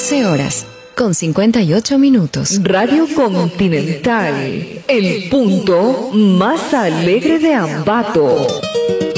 14 horas, con 58 minutos. Radio Continental, el punto más alegre de Ambato.